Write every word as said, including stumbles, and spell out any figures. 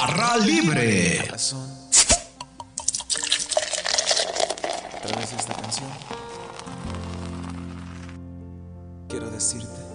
Barra Libre. Razón. A través de esta canción quiero decirte